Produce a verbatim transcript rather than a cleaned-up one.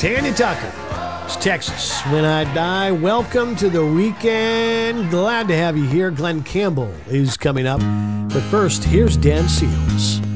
Tanya Tucker. It's Texas When I Die. Welcome to the weekend. Glad to have you here. Glenn Campbell is coming up. But first, here's Dan Seals.